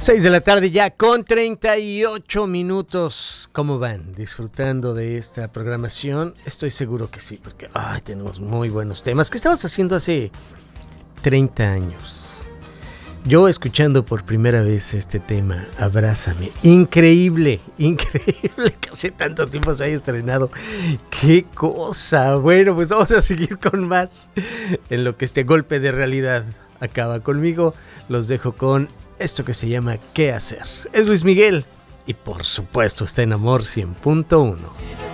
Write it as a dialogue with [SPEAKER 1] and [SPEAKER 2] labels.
[SPEAKER 1] 6 de la tarde ya con 38 minutos. ¿Cómo van? ¿Disfrutando de esta programación? Estoy seguro que sí, porque tenemos muy buenos temas. ¿Qué estabas haciendo hace 30 años? Yo escuchando por primera vez este tema, Abrázame. Increíble, increíble que hace tanto tiempo se haya estrenado. ¡Qué cosa! Bueno, pues vamos a seguir con más en lo que este golpe de realidad acaba conmigo. Los dejo con esto que se llama ¿Qué hacer? Es Luis Miguel y por supuesto está en Amor 100.1.